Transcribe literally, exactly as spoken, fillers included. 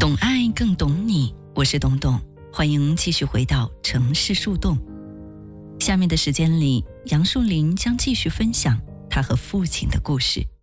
懂爱更懂你，我是董董，欢迎继续回到城市树洞。下面的时间里，杨树林将继续分享他和父亲的故事。